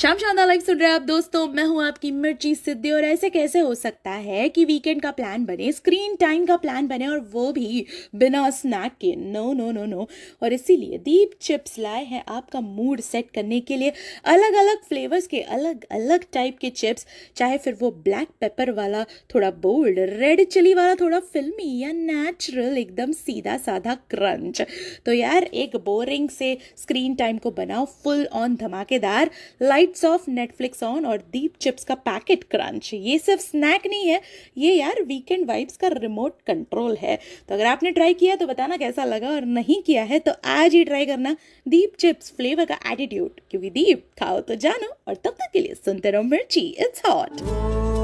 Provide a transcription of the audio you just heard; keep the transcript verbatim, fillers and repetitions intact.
शाम शानदार लाइक सुन रहे हैं आप दोस्तों। मैं हूं आपकी मिर्ची सिद्धि। और ऐसे कैसे हो सकता है कि वीकेंड का प्लान बने, स्क्रीन टाइम का प्लान बने, और वो भी बिना स्नैक के? No no no no. और इसीलिए दीप चिप्स लाए हैं आपका मूड सेट करने के लिए। अलग अलग फ्लेवर्स के अलग अलग टाइप के चिप्स, चाहे फिर वो ब्लैक पेपर वाला थोड़ा बोल्ड, रेड चिली वाला थोड़ा फिल्मी, या नेचुरल एकदम सीधा साधा क्रंच। तो यार एक बोरिंग से स्क्रीन टाइम को बनाओ फुल ऑन धमाकेदार। लाइट्स ऑफ, नेटफ्लिक्स ऑन और दीप चिप्स का पैकेट क्रंच। ये सिर्फ स्नैक नहीं है, ये यार वीकेंड वाइब्स का रिमोट कंट्रोल है। तो अगर आपने ट्राई किया तो बताना कैसा लगा, और नहीं किया है तो आज ही ट्राई करना दीप चिप्स फ्लेवर का एटीट्यूड, क्योंकि दीप खाओ तो जानो। और तब तक के लिए सुनते रहो मिर्ची, इट्स हॉट।